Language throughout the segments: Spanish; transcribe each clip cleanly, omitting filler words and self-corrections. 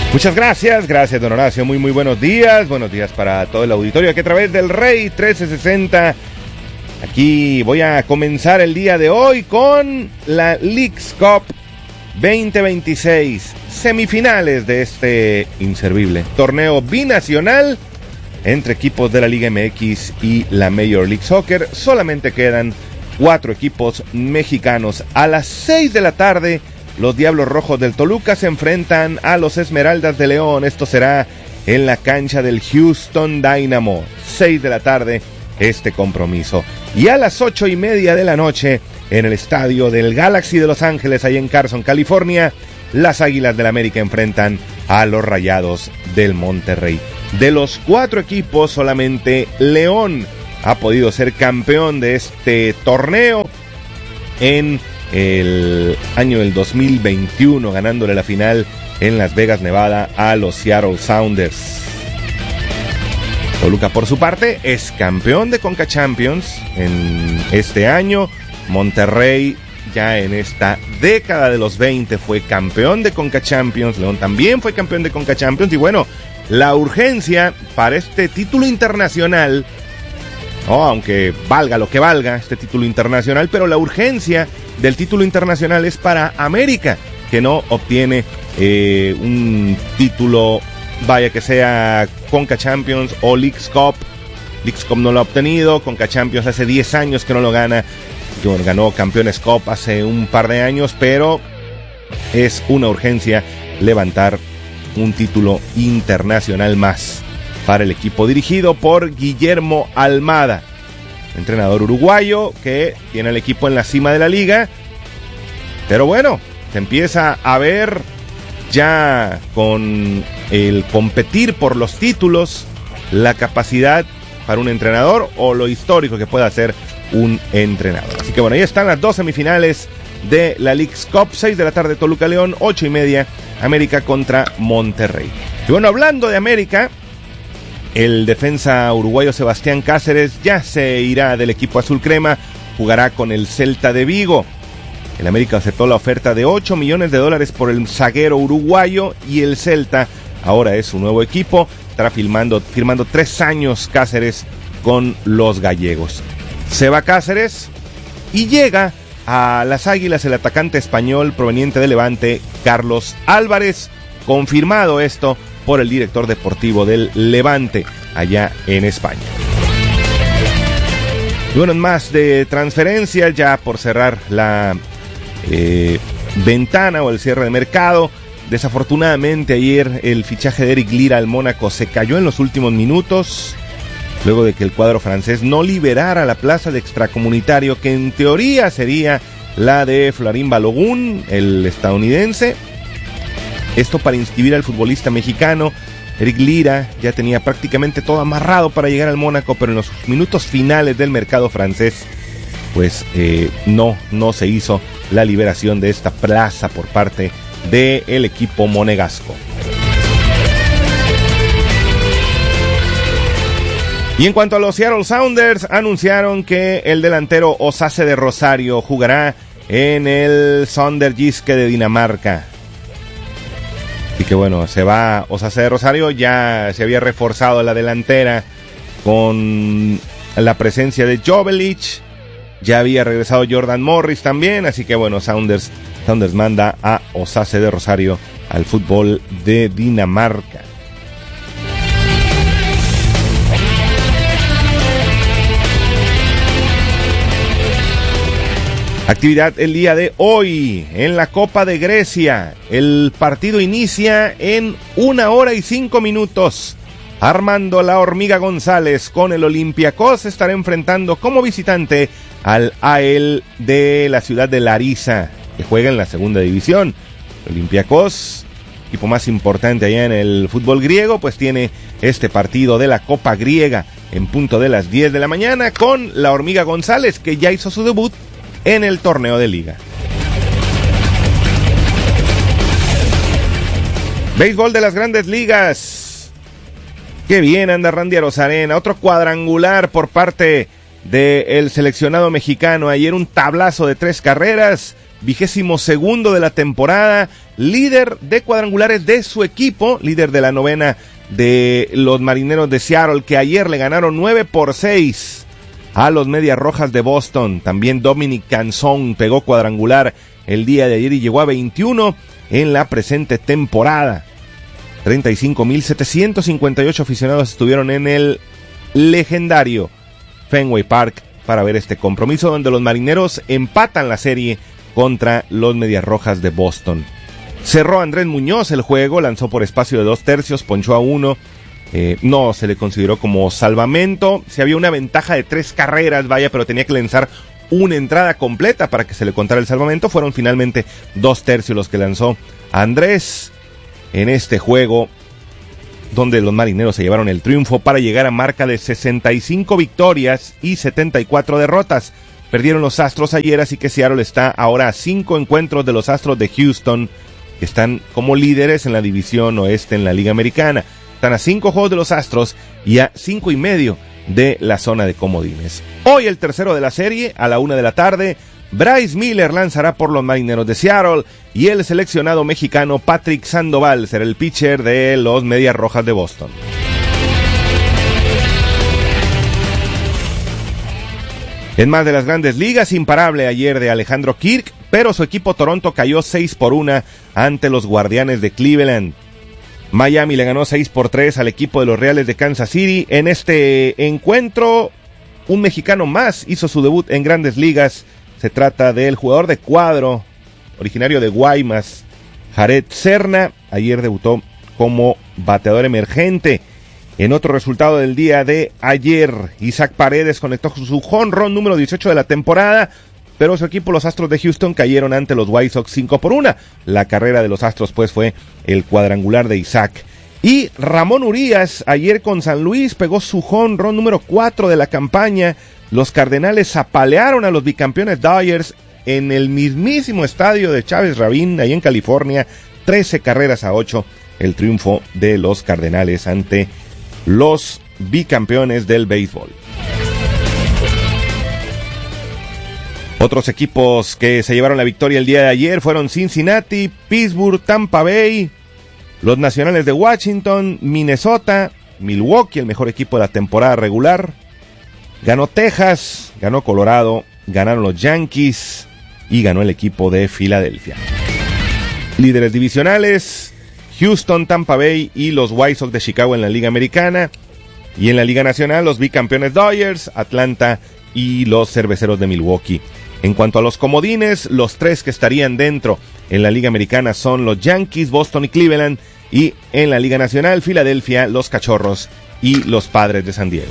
Muchas gracias don Horacio, muy buenos días para todo el auditorio aquí a través del Rey 1360. Aquí voy a comenzar el día de hoy con la Leagues Cup 2026, semifinales de este inservible torneo binacional entre equipos de la Liga MX y la Major League Soccer. Solamente quedan 4 equipos mexicanos. A las 6 de la tarde, los Diablos Rojos del Toluca se enfrentan a los Esmeraldas de León. Esto será en la cancha del Houston Dynamo. 6 de la tarde este compromiso. Y a las 8:30 de la noche, en el estadio del Galaxy de Los Ángeles, ahí en Carson, California, las Águilas del América enfrentan a los Rayados del Monterrey. De los 4 equipos, solamente León ha podido ser campeón de este torneo en el año del 2021, ganándole la final en Las Vegas, Nevada, a los Seattle Sounders. Toluca, por su parte, es campeón de Conca Champions en este año. Monterrey, ya en esta década de los 20, fue campeón de Conca Champions. León también fue campeón de Conca Champions. Y bueno, la urgencia para este título internacional, aunque valga lo que valga este título internacional, pero la urgencia del título internacional es para América, que no obtiene un título, vaya que sea Conca Champions o Leagues Cup. Leagues Cup no lo ha obtenido, Conca Champions hace 10 años que no lo gana. Ganó Campeones Cup hace un par de años, pero es una urgencia levantar un título internacional más para el equipo dirigido por Guillermo Almada, entrenador uruguayo que tiene al equipo en la cima de la liga. Pero bueno, se empieza a ver ya con el competir por los títulos la capacidad para un entrenador o lo histórico que pueda hacer un entrenador. Así que bueno, ahí están las 2 semifinales de la Leagues Cup. 6 de la tarde Toluca León, 8:30 América contra Monterrey. Y bueno, hablando de América, el defensa uruguayo Sebastián Cáceres ya se irá del equipo azul crema, jugará con el Celta de Vigo. El América aceptó la oferta de $8 millones por el zaguero uruguayo y el Celta ahora es su nuevo equipo. Estará firmando 3 años Cáceres con los gallegos. Se va Cáceres y llega a las Águilas el atacante español proveniente de Levante, Carlos Álvarez. Confirmado esto por el director deportivo del Levante allá en España. Y bueno, más de transferencias, ya por cerrar la ventana o el cierre de mercado. Desafortunadamente ayer el fichaje de Eric Lira al Mónaco se cayó en los últimos minutos, luego de que el cuadro francés no liberara la plaza de extracomunitario, que en teoría sería la de Florín Balogun, el estadounidense. Esto para inscribir al futbolista mexicano. Eric Lira ya tenía prácticamente todo amarrado para llegar al Mónaco, pero en los minutos finales del mercado francés, pues no se hizo la liberación de esta plaza por parte del equipo monegasco. Y en cuanto a los Seattle Sounders, anunciaron que el delantero Osase de Rosario jugará en el Sønderjyske de Dinamarca. Así que bueno, se va Osase de Rosario. Ya se había reforzado la delantera con la presencia de Joveljic. Ya había regresado Jordan Morris también. Así que bueno, Sounders manda a Osase de Rosario al fútbol de Dinamarca. Actividad el día de hoy en la Copa de Grecia. El partido inicia en 1 hora y 5 minutos. Armando La Hormiga González con el Olympiacos estará enfrentando como visitante al AEL de la ciudad de Larisa, que juega en la segunda división. Olympiacos, equipo más importante allá en el fútbol griego, pues tiene este partido de la Copa Griega en punto de las 10 de la mañana con La Hormiga González, que ya hizo su debut en el torneo de liga. Béisbol de las Grandes Ligas. Qué bien anda Randy Arozarena. Otro cuadrangular por parte del seleccionado mexicano. Ayer un tablazo de 3 carreras, 22º de la temporada, líder de cuadrangulares de su equipo, líder de la novena de los Marineros de Seattle, que ayer le ganaron 9-6 a los Medias Rojas de Boston. También Dominic Canzón pegó cuadrangular el día de ayer y llegó a 21 en la presente temporada. 35,758 aficionados estuvieron en el legendario Fenway Park para ver este compromiso, donde los Marineros empatan la serie contra los Medias Rojas de Boston. Cerró Andrés Muñoz el juego, lanzó por espacio de 2 tercios, ponchó a 1. No se le consideró como salvamento. Si había una ventaja de 3 carreras, pero tenía que lanzar una entrada completa para que se le contara el salvamento. Fueron finalmente 2 tercios los que lanzó Andrés en este juego, donde los Marineros se llevaron el triunfo para llegar a marca de 65 victorias y 74 derrotas. Perdieron los Astros ayer, así que Seattle está ahora a 5 encuentros de los Astros de Houston, que están como líderes en la división oeste en la Liga Americana. Están a 5 juegos de los Astros y a 5.5 de la zona de comodines. Hoy el tercero de la serie, a la 1 de la tarde, Bryce Miller lanzará por los Marineros de Seattle y el seleccionado mexicano Patrick Sandoval será el pitcher de los Medias Rojas de Boston. En más de las Grandes Ligas, imparable ayer de Alejandro Kirk, pero su equipo Toronto cayó 6-1 ante los Guardianes de Cleveland. Miami le ganó 6-3 al equipo de los Reales de Kansas City. En este encuentro, un mexicano más hizo su debut en Grandes Ligas. Se trata del jugador de cuadro, originario de Guaymas, Jared Serna. Ayer debutó como bateador emergente. En otro resultado del día de ayer, Isaac Paredes conectó su jonrón número 18 de la temporada, pero su equipo, los Astros de Houston, cayeron ante los White Sox 5-1. La carrera de los Astros, pues, fue el cuadrangular de Isaac. Y Ramón Urias, ayer con San Luis, pegó su jonrón número 4 de la campaña. Los Cardenales apalearon a los bicampeones Dodgers en el mismísimo estadio de Chávez Rabín, ahí en California, 13-8, el triunfo de los Cardenales ante los bicampeones del béisbol. Otros equipos que se llevaron la victoria el día de ayer fueron Cincinnati, Pittsburgh, Tampa Bay, los Nacionales de Washington, Minnesota, Milwaukee, el mejor equipo de la temporada regular. Ganó Texas, ganó Colorado, ganaron los Yankees y ganó el equipo de Filadelfia. Líderes divisionales, Houston, Tampa Bay y los White Sox de Chicago en la Liga Americana. Y en la Liga Nacional, los bicampeones Dodgers, Atlanta y los Cerveceros de Milwaukee. En cuanto a los comodines, los 3 que estarían dentro en la Liga Americana son los Yankees, Boston y Cleveland. Y en la Liga Nacional, Filadelfia, los Cachorros y los Padres de San Diego.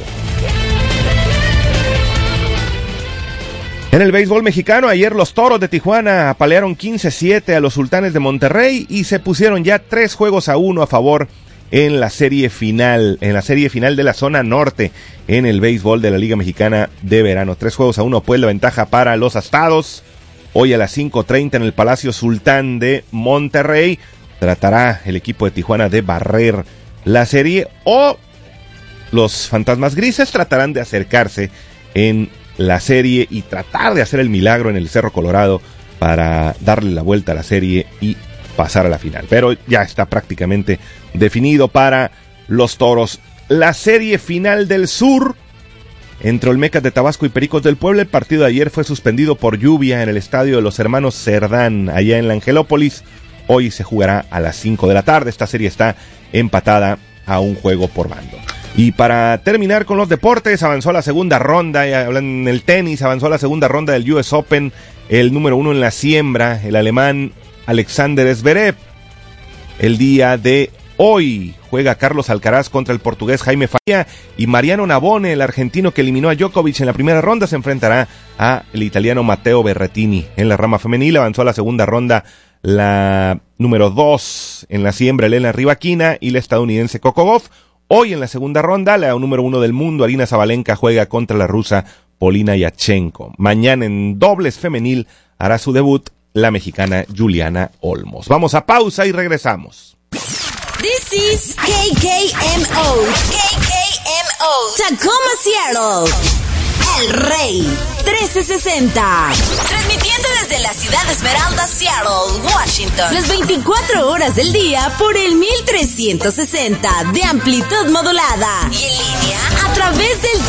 En el béisbol mexicano, ayer los Toros de Tijuana apalearon 15-7 a los Sultanes de Monterrey y se pusieron ya 3-1 a favor en la serie final de la zona norte en el béisbol de la Liga Mexicana de Verano. 3-1, pues la ventaja para los Astados. Hoy a las 5:30 en el Palacio Sultán de Monterrey tratará el equipo de Tijuana de barrer la serie, o los Fantasmas Grises tratarán de acercarse en la serie y tratar de hacer el milagro en el Cerro Colorado para darle la vuelta a la serie y pasar a la final. Pero ya está prácticamente definido para los Toros. La serie final del sur entre Olmecas de Tabasco y Pericos del Puebla. El partido de ayer fue suspendido por lluvia en el estadio de los hermanos Cerdán, allá en la Angelópolis. Hoy se jugará a las 5 de la tarde. Esta serie está empatada a un juego por bando. Y para terminar con los deportes, avanzó a la segunda ronda, en el tenis, avanzó a la segunda ronda del US Open, el número 1 en la siembra, el alemán Alexander Zverev. El día de hoy juega Carlos Alcaraz contra el portugués Jaime Falla, y Mariano Navone, el argentino que eliminó a Djokovic en la primera ronda, se enfrentará a el italiano Matteo Berrettini. En la rama femenil avanzó a la segunda ronda la número 2 en la siembra, Elena Rybakina, y la estadounidense Coco Gauff. Hoy en la segunda ronda, la número 1 del mundo, Aryna Sabalenka, juega contra la rusa Polina Yachenko. Mañana en dobles femenil hará su debut la mexicana Juliana Olmos. Vamos a pausa y regresamos. This is KKMO. KKMO. Tacoma, Seattle. El Rey 1360. Transmitiendo desde la ciudad de Esmeralda, Seattle, Washington. Las 24 horas del día por el 1360 de amplitud modulada. Y en línea a través del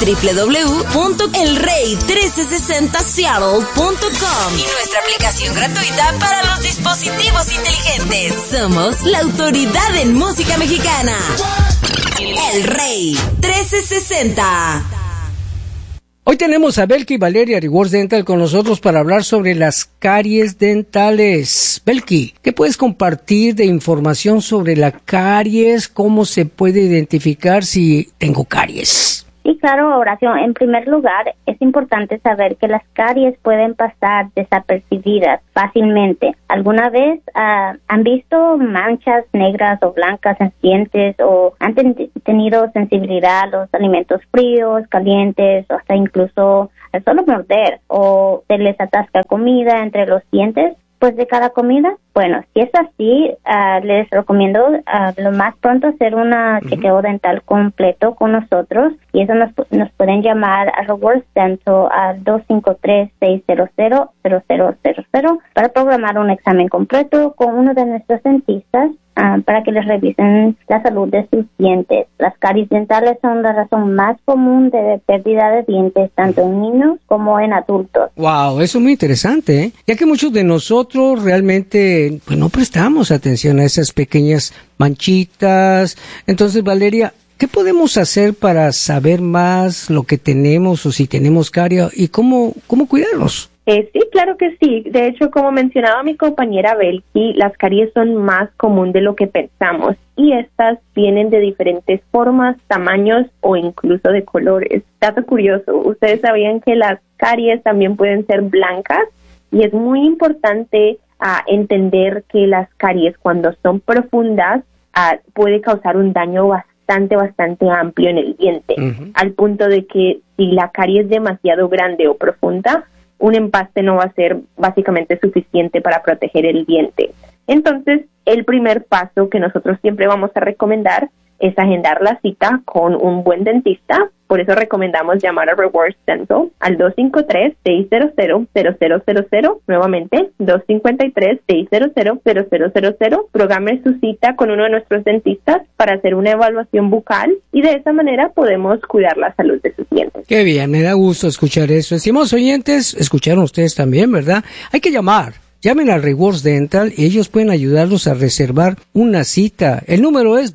www.elrey1360seattle.com. Y nuestra aplicación gratuita para los dispositivos inteligentes. Somos la autoridad en música mexicana. El Rey 1360. Hoy tenemos a Belki y Valeria Rewards Dental con nosotros para hablar sobre las caries dentales. Belki, ¿qué puedes compartir de información sobre la caries? ¿Cómo se puede identificar si tengo caries? Sí, claro, Horacio. En primer lugar, es importante saber que las caries pueden pasar desapercibidas fácilmente. ¿Alguna vez han visto manchas negras o blancas en dientes o han tenido sensibilidad a los alimentos fríos, calientes o hasta incluso al solo morder o se les atasca comida entre los dientes? Pues de cada comida. Bueno, si es así, les recomiendo lo más pronto hacer una chequeo dental completo con nosotros y eso nos pueden llamar a Rewards Dental al 253-600-0000 para programar un examen completo con uno de nuestros dentistas para que les revisen la salud de sus dientes. Las caries dentales son la razón más común de pérdida de dientes tanto en niños como en adultos. Wow, eso es muy interesante, ¿eh? Ya que muchos de nosotros realmente pues no prestamos atención a esas pequeñas manchitas. Entonces, Valeria, ¿qué podemos hacer para saber más lo que tenemos o si tenemos caries y cómo cuidarnos? Sí, claro que sí. De hecho, como mencionaba mi compañera Belki, las caries son más común de lo que pensamos y estas vienen de diferentes formas, tamaños o incluso de colores. Dato curioso, ¿ustedes sabían que las caries también pueden ser blancas? Y es muy importante entender que las caries cuando son profundas puede causar un daño bastante amplio en el diente, al punto de que si la carie es demasiado grande o profunda, un empaste no va a ser básicamente suficiente para proteger el diente. Entonces, el primer paso que nosotros siempre vamos a recomendar es agendar la cita con un buen dentista. Por eso recomendamos llamar a Rewards Dental al 253-600-0000. Nuevamente, 253-600-0000. Programe su cita con uno de nuestros dentistas para hacer una evaluación bucal y de esa manera podemos cuidar la salud de sus dientes. Qué bien, me da gusto escuchar eso. Estimados oyentes, escucharon ustedes también, ¿verdad? Hay que llamar. Llamen a Rewards Dental y ellos pueden ayudarlos a reservar una cita. El número es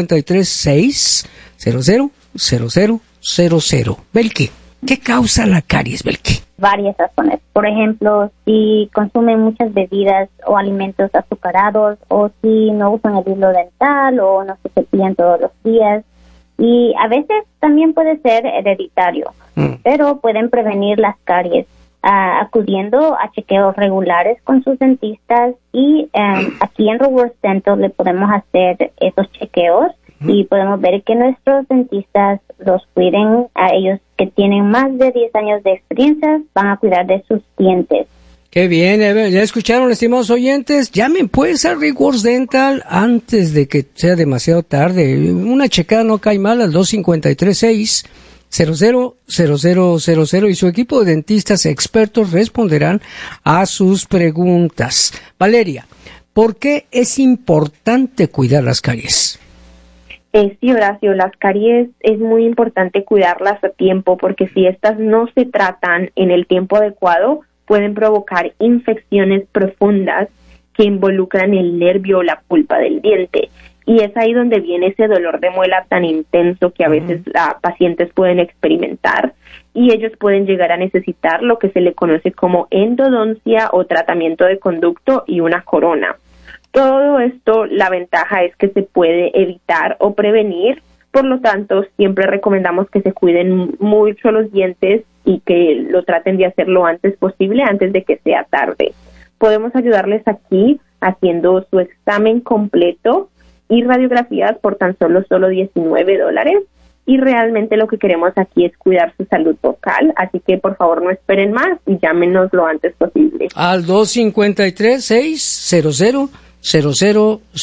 253-600-0000. Belki, ¿qué causa la caries, Belki? Varias razones. Por ejemplo, si consumen muchas bebidas o alimentos azucarados o si no usan el hilo dental o no se cepillan todos los días. Y a veces también puede ser hereditario, pero pueden prevenir las caries acudiendo a chequeos regulares con sus dentistas y aquí en Rewards Dental le podemos hacer esos chequeos y podemos ver que nuestros dentistas los cuiden a ellos que tienen más de 10 años de experiencia, van a cuidar de sus dientes. Qué bien, ya escucharon, estimados oyentes. Llamen pues a Rewards Dental antes de que sea demasiado tarde. Una checada no cae mal al 253-600-0000 y su equipo de dentistas expertos responderán a sus preguntas. Valeria, ¿por qué es importante cuidar las caries? Sí, Horacio, las caries es muy importante cuidarlas a tiempo porque si estas no se tratan en el tiempo adecuado, pueden provocar infecciones profundas que involucran el nervio o la pulpa del diente. Y es ahí donde viene ese dolor de muela tan intenso que a veces pacientes pueden experimentar y ellos pueden llegar a necesitar lo que se le conoce como endodoncia o tratamiento de conducto y una corona. Todo esto, la ventaja es que se puede evitar o prevenir, por lo tanto, siempre recomendamos que se cuiden mucho los dientes y que lo traten de hacer lo antes posible, antes de que sea tarde. Podemos ayudarles aquí haciendo su examen completo y radiografías por tan solo $19. Y realmente lo que queremos aquí es cuidar su salud vocal, así que por favor no esperen más y llámenos lo antes posible. Al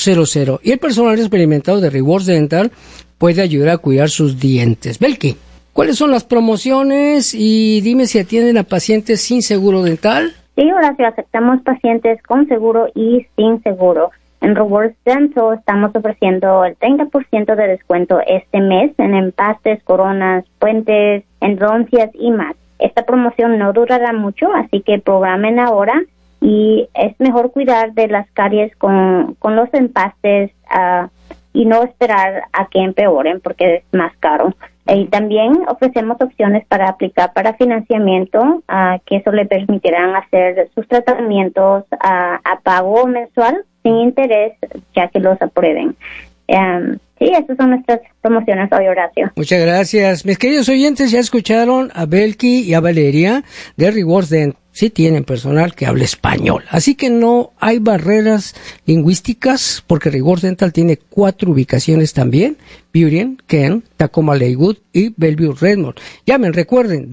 253-600-0000. Y el personal experimentado de Rewards Dental puede ayudar a cuidar sus dientes. Belki, ¿Cuáles son las promociones? Y dime si atienden a pacientes sin seguro dental. Sí, Horacio, aceptamos pacientes con seguro y sin seguro. En Rewards Dental estamos ofreciendo el 30% de descuento este mes en empastes, coronas, puentes, endodoncias y más. Esta promoción no durará mucho, así que programen ahora y es mejor cuidar de las caries con los empastes y no esperar a que empeoren porque es más caro. Y también ofrecemos opciones para aplicar para financiamiento, que eso le permitirán hacer sus tratamientos a pago mensual sin interés, ya que los aprueben. Sí, esas son nuestras promociones hoy, Horacio. Muchas gracias. Mis queridos oyentes, ya escucharon a Belki y a Valeria de Rewards Dental. Sí tienen personal que habla español. Así que no hay barreras lingüísticas porque Rewards Dental tiene 4 ubicaciones también. Burien, Kent, Tacoma Lakewood y Bellevue Redmond. Llamen, recuerden,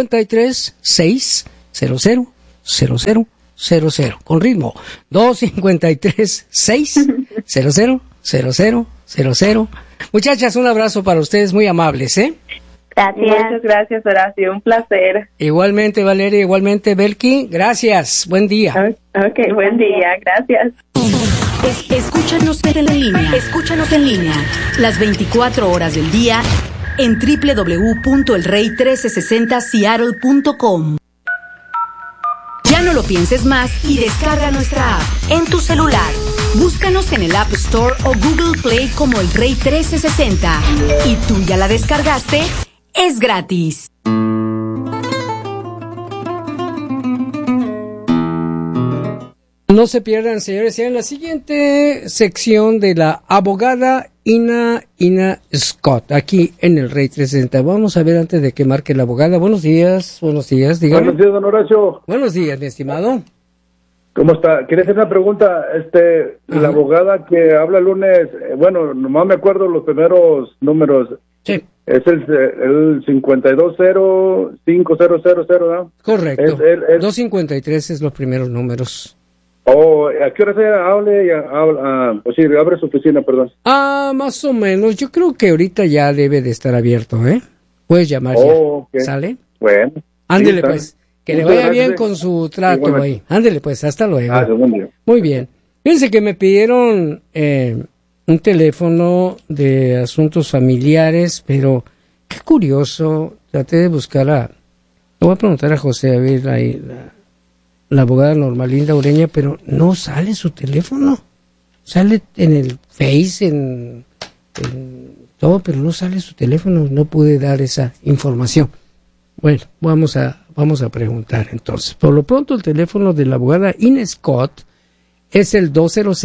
253-600-0000. Con ritmo, 253-600-0000. Muchachas, un abrazo para ustedes, muy amables, ¿eh? Gracias. Muchas gracias, Horacio. Un placer. Igualmente, Valeria, igualmente, Belki. Gracias. Buen día. Ok, buen día. Gracias. Escúchanos en línea. Escúchanos en línea. Las 24 horas del día en www.elrey1360seattle.com. Ya no lo pienses más y descarga nuestra app en tu celular. Búscanos en el App Store o Google Play como El Rey 1360. ¿Y tú ya la descargaste? Es gratis. No se pierdan, señores, en la siguiente sección de la abogada Ina Scott, aquí en El Rey 360. Vamos a ver antes de que marque la abogada. Buenos días, dígame. Buenos días, don Horacio. Buenos días, mi estimado. ¿Cómo está? Quería hacer una pregunta. La abogada que habla el lunes, bueno, nomás me acuerdo los primeros números. Sí. Es el 520500, ¿no? Correcto. 253 es los primeros números. ¿A qué hora se hable? Pues sí, abre su oficina, perdón. Más o menos. Yo creo que ahorita ya debe de estar abierto, ¿eh? Puedes llamar ya. Okay. ¿Sale? Bueno. Ándele, sí, pues. Que muchas le vaya gracias, bien con su trato igualmente. ahí. Ándele, pues. Hasta luego. Buen día. Muy bien. Fíjense que me pidieron un teléfono de asuntos familiares, pero qué curioso. Traté de buscar le voy a preguntar a José, a ver, ahí, la abogada Normalinda Ureña, pero no sale su teléfono. Sale en el Face, en todo, pero no sale su teléfono. No pude dar esa información. Bueno, vamos a preguntar entonces. Por lo pronto, el teléfono de la abogada Ina Scott es el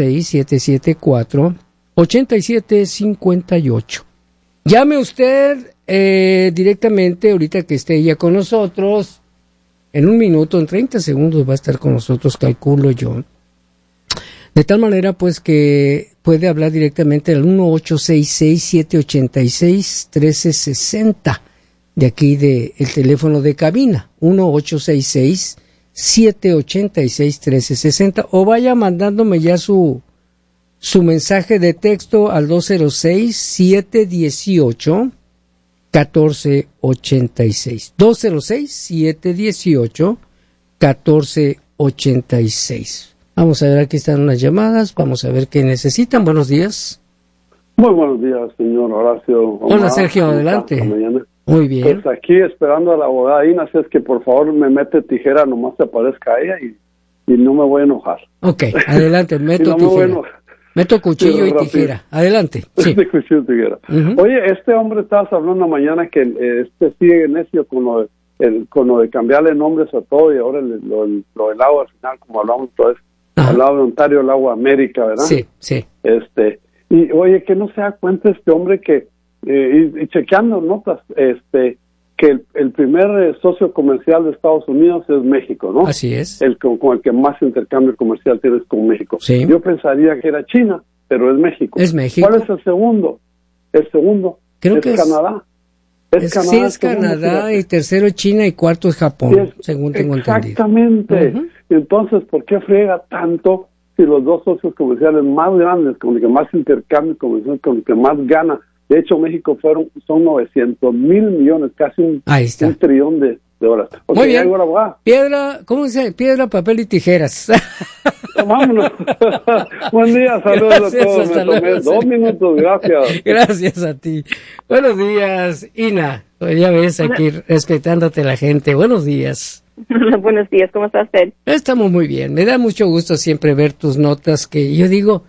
206-774-8758. Llame usted directamente ahorita que esté ella con nosotros. En un minuto, en 30 segundos va a estar con nosotros, calculo yo. De tal manera, pues, que puede hablar directamente al 1-866-786-1360. De aquí el teléfono de cabina, 1-866-786-1360. O vaya mandándome ya su mensaje de texto al 206-718-1486. 206-718-1486. Vamos a ver, aquí están unas llamadas, vamos a ver qué necesitan. Buenos días. Muy buenos días, señor Horacio. Hola, Sergio, adelante. Muy bien. Pues aquí esperando a la abogada Ina, si es que por favor me mete tijera, nomás se aparezca ella y no me voy a enojar. Ok, adelante, meto tijera. Meto cuchillo y tijera. Adelante. Sí. Cuchillo y tijera. Uh-huh. Oye, este hombre estabas hablando mañana que sigue necio con lo de cambiarle nombres a todo y ahora lo del agua al final, como hablamos otra vez, al lado de Ontario, el agua América, ¿verdad? Sí, sí. Y oye, que no se da cuenta este hombre que, y chequeando notas, que el primer socio comercial de Estados Unidos es México, ¿no? Así es. Con el que más intercambio comercial tienes con México. Sí. Yo pensaría que era China, pero es México. Es México. ¿Cuál es el segundo? El segundo creo es que Canadá. Sí, es Canadá, y tercero China, y cuarto es Japón, según tengo entendido. Exactamente. Uh-huh. Entonces, ¿por qué friega tanto si los dos socios comerciales más grandes, con el que más intercambio comercial, con el que más gana De hecho, México son 900 mil millones, casi un trillón de dólares. Okay, muy bien. Piedra, ¿cómo dice? Piedra, papel y tijeras. Vámonos. Buen día, saludos a todos. Me tomé 2 minutos, gracias. Gracias a ti. Buenos días, Ina. Ya ves aquí respetándote la gente. Buenos días. Buenos días, ¿cómo está usted? Estamos muy bien. Me da mucho gusto siempre ver tus notas, que yo digo,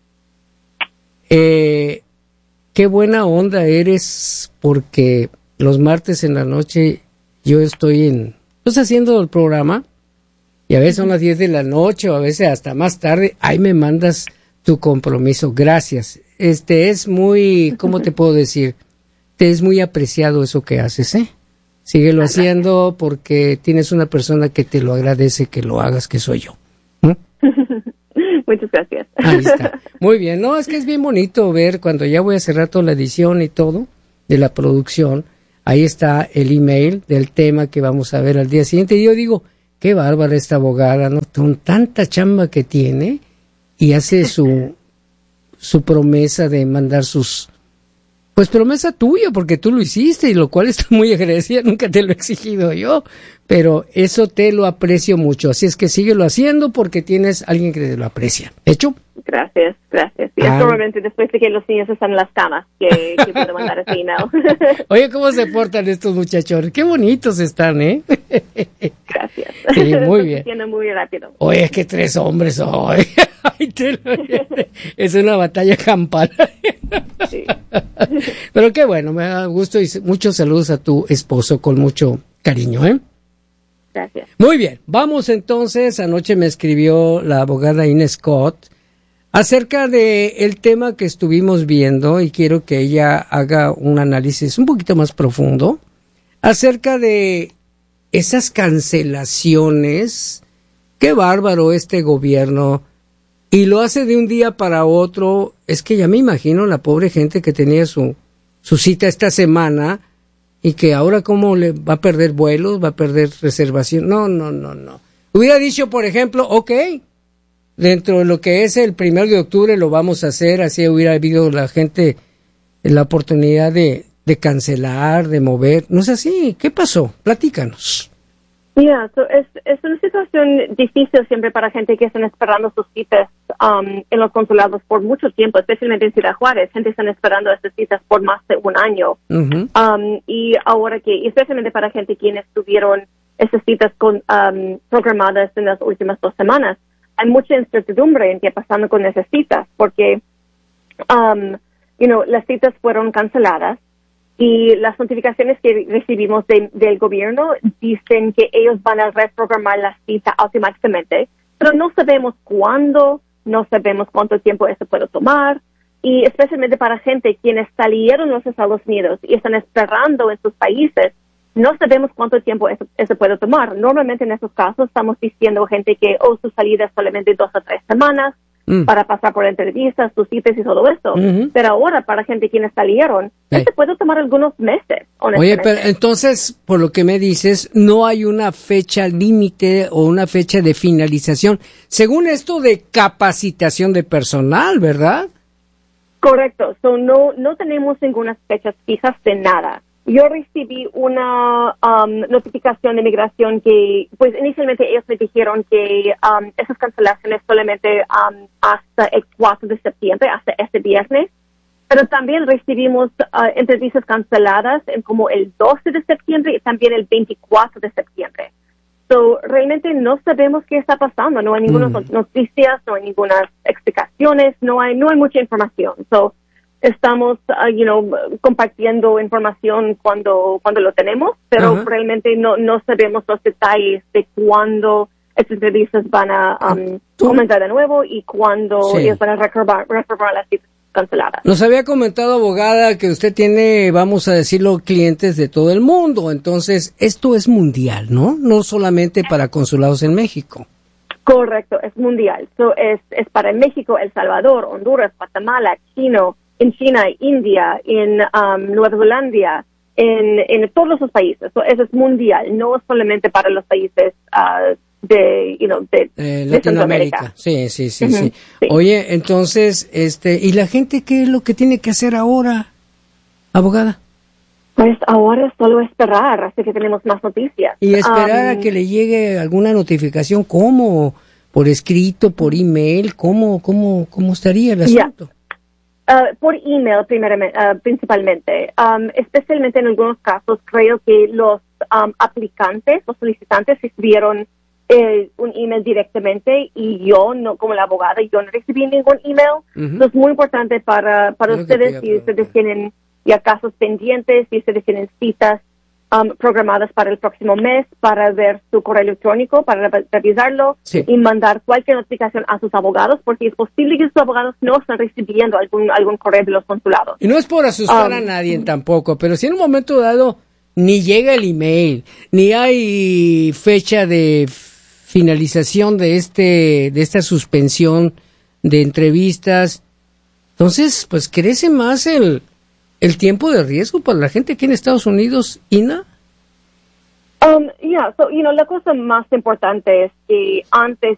qué buena onda eres, porque los martes en la noche yo estoy haciendo el programa, y a veces son las 10 de la noche, o a veces hasta más tarde, ahí me mandas tu compromiso. Gracias. Es muy, ¿cómo te puedo decir? Te es muy apreciado eso que haces, ¿eh? Síguelo haciendo, porque tienes una persona que te lo agradece que lo hagas, que soy yo. Muchas gracias. Ahí está. Muy bien. No, es que es bien bonito ver cuando ya voy a cerrar toda la edición y todo de la producción. Ahí está el email del tema que vamos a ver al día siguiente. Y yo digo, qué bárbara esta abogada, ¿no? Con tanta chamba que tiene, y hace su promesa de mandar pues promesa tuya, porque tú lo hiciste, y lo cual está muy agradecida, nunca te lo he exigido yo, pero eso te lo aprecio mucho. Así es que síguelo haciendo, porque tienes alguien que te lo aprecia. ¿Hecho? Gracias. Sí, es normalmente después de que los niños están en las camas que puedo mandar ese email. Oye, ¿cómo se portan estos muchachones? Qué bonitos están, ¿eh? Gracias. Sí, muy bien. Se muy rápido. Oye, es que 3 hombres hoy. Es una batalla campal. Sí. Pero qué bueno, me da gusto, y muchos saludos a tu esposo con mucho cariño, ¿eh? Gracias. Muy bien, vamos entonces. Anoche me escribió la abogada Ina Scott acerca de el tema que estuvimos viendo, y quiero que ella haga un análisis un poquito más profundo acerca de esas cancelaciones. Qué bárbaro este gobierno, y lo hace de un día para otro. Es que ya me imagino la pobre gente que tenía su cita esta semana, y que ahora cómo le va a perder vuelos, va a perder reservación. No. Hubiera dicho, por ejemplo, dentro de lo que es el 1 de octubre lo vamos a hacer, así hubiera habido la gente la oportunidad de cancelar, de mover. No es así. ¿Qué pasó? Platícanos. Yeah, es una situación difícil siempre para gente que están esperando sus citas en los consulados por mucho tiempo, especialmente en Ciudad Juárez. Gente están esperando estas citas por más de un año. Uh-huh. Y ahora especialmente para gente quienes tuvieron esas citas programadas en las últimas 2 semanas, hay mucha incertidumbre en qué pasando con esas citas, porque las citas fueron canceladas. Y las notificaciones que recibimos del gobierno dicen que ellos van a reprogramar la cita automáticamente, pero no sabemos cuándo, no sabemos cuánto tiempo eso puede tomar, y especialmente para gente quienes salieron de los Estados Unidos y están esperando en sus países, no sabemos cuánto tiempo eso puede tomar. Normalmente en esos casos estamos diciendo gente que su salida es solamente 2 o 3 semanas para pasar por entrevistas, sus citas y todo eso. Uh-huh. Pero ahora, para gente quienes salieron, eso puede tomar algunos meses, honestamente. Oye, pero entonces, por lo que me dices, no hay una fecha límite o una fecha de finalización, según esto de capacitación de personal, ¿verdad? Correcto. No tenemos ninguna fechas fijas de nada. Yo recibí una notificación de migración que, pues inicialmente ellos me dijeron que esas cancelaciones solamente hasta el 4 de septiembre, hasta este viernes, pero también recibimos entrevistas canceladas en como el 12 de septiembre y también el 24 de septiembre. So, realmente no sabemos qué está pasando, no hay ninguna noticias, no hay ninguna explicaciones, no hay mucha información. So, estamos, compartiendo información cuando lo tenemos, pero realmente no sabemos los detalles de cuándo estas entrevistas van a comenzar de nuevo y cuándo ellos van a reprobar las citas canceladas. Nos había comentado, abogada, que usted tiene, vamos a decirlo, clientes de todo el mundo. Entonces, esto es mundial, ¿no? No solamente para consulados en México. Correcto, es mundial. So, es para México, El Salvador, Honduras, Guatemala, en China, India, en Nueva Zelanda, en todos los países. Eso es mundial, no solamente para los países de Latinoamérica. Sí. Sí. Oye, entonces, ¿y la gente qué es lo que tiene que hacer ahora? abogada? Pues ahora solo esperar hasta que tenemos más noticias. Y esperar a que le llegue alguna notificación, ¿cómo? ¿Por escrito, por email? ¿Cómo estaría el asunto? Por email principalmente. Especialmente en algunos casos creo que los aplicantes, los solicitantes recibieron un email directamente y yo, no como la abogada, yo no recibí ningún email. Entonces es muy importante para ustedes, si ustedes tienen ya casos pendientes, si ustedes tienen citas programadas para el próximo mes, para ver su correo electrónico, para revisarlo y mandar cualquier notificación a sus abogados, porque es posible que sus abogados no están recibiendo algún correo de los consulados. Y no es por asustar a nadie tampoco, pero si en un momento dado ni llega el email, ni hay fecha de finalización de esta suspensión de entrevistas, entonces pues crece más el tiempo de riesgo para la gente aquí en Estados Unidos, Ina. La cosa más importante es que antes